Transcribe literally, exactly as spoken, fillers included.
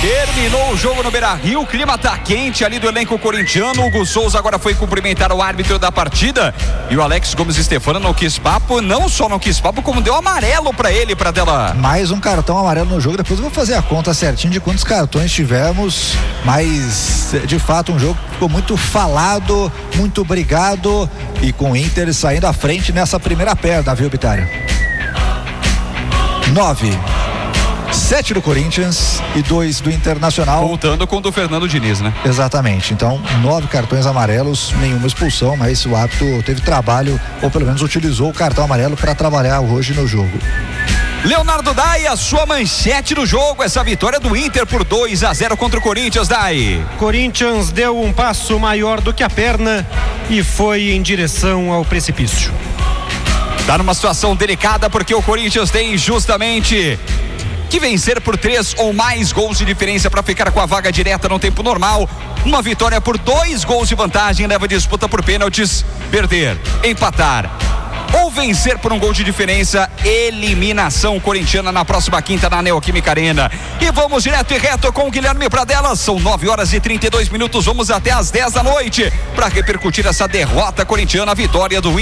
Terminou o jogo no Beira-Rio, o clima tá quente ali do elenco corintiano. O Hugo Souza agora foi cumprimentar o árbitro da partida e o Alex Gomes Stefano não quis papo, não só não quis papo, como deu amarelo pra ele, pra dela. Mais um cartão amarelo no jogo, depois eu vou fazer a conta certinho de quantos cartões tivemos, mas de fato um jogo que ficou muito falado, muito brigado e com o Inter saindo à frente nessa primeira perna, viu, Bitário? Nove. Sete do Corinthians e dois do Internacional. Voltando com o do Fernando Diniz, né? Exatamente, então nove cartões amarelos, nenhuma expulsão, mas o árbitro teve trabalho, ou pelo menos utilizou o cartão amarelo para trabalhar hoje no jogo. Leonardo Dai, a sua manchete do jogo, essa vitória do Inter por dois a zero contra o Corinthians, Dai. Corinthians deu um passo maior do que a perna e foi em direção ao precipício. Tá numa situação delicada porque o Corinthians tem justamente que vencer por três ou mais gols de diferença para ficar com a vaga direta no tempo normal. Uma vitória por dois gols de vantagem leva a disputa por pênaltis. Perder, empatar ou vencer por um gol de diferença, eliminação corintiana na próxima quinta na Neoquímica Arena. E vamos direto e reto com o Guilherme Pradella. São nove horas e trinta e dois minutos. Vamos até às dez da noite para repercutir essa derrota corintiana, a vitória do Inter.